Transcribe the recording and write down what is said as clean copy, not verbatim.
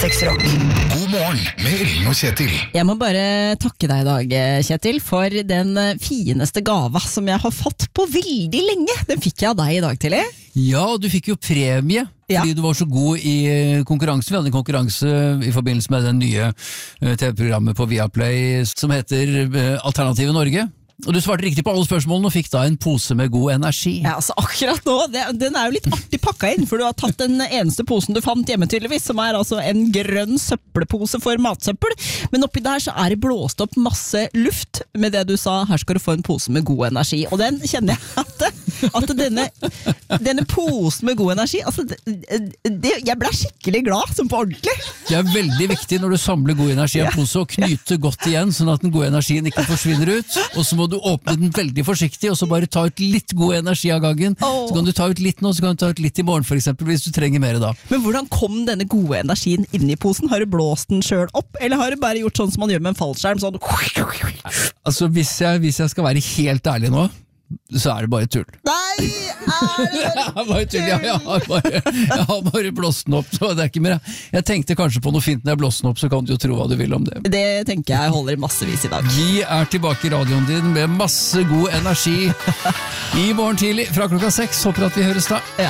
6 Rock. God morgen med Ellen og Kjetil. Jeg må bare takke deg i dag, Kjetil, for den fineste gava som jeg har fått på veldig lenge. Den fikk jeg av deg i dag tidlig. Ja, du fikk jo premie fordi du var så god i konkurranse. Vi hadde en konkurranse i forbindelse med den nye TV-programmet på Viaplay som heter Alternative Norge. Og du svarte riktig på alle spørsmålene og fikk da en pose med god energi. Ja, altså akkurat nå, den er jo litt artig pakka inn, for du har tatt den eneste posen du fant hjemme tydeligvis, som er altså en grønn søppelpose for matsøppel. Men oppi der så er det blåst opp masse luft med det du sa, her skal du få en pose med god energi. Og den kjenner jeg at denne posen med god energi, altså jeg ble skikkelig glad, som på ordentlig. Det er veldig viktig når du samler god energi i en pose og knyter godt igjen, sånn at den gode energien ikke forsvinner ut, og så må du åpne den veldig forsiktig, og så bare ta ut litt god energi av gangen. Så kan du ta ut litt nå, så kan du ta ut litt i morgen for eksempel, hvis du trenger mer da. Men hvordan kom denne gode energien inn i posen? Har du blåst den selv opp, eller har du bare gjort sånn som man gjør med en fallskjerm? Sånn? Altså, hvis jeg skal være helt ærlig nå, så er det bare tull. Nei, bare tull, jeg har bare blåst den opp, så det er ikke mer. Jeg tenkte kanskje på noe fint når jeg blåste den opp, så kan du jo tro hva du vil om det. Det tenker jeg holder massevis i dag. Vi er tilbake i radioen din med masse god energi i morgen tidlig fra klokka 6. Håper at vi høres da. Ja.